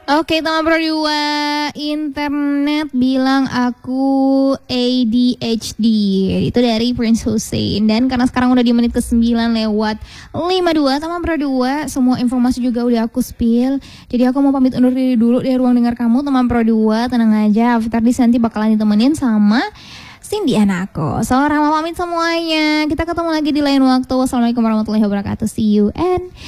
Oke, teman berdua, internet bilang aku ADHD. Itu dari Prince Hussein. Dan karena sekarang udah di menit ke-9 lewat 52, teman berdua, semua informasi juga udah aku spill. Jadi aku mau pamit undur diri dulu dari ruang dengar kamu, teman berdua. Tenang aja, after this nanti bakalan ditemenin sama Cindy anakku. So, Rahma pamit semuanya. Kita ketemu lagi di lain waktu. Wassalamualaikum warahmatullahi wabarakatuh. See you and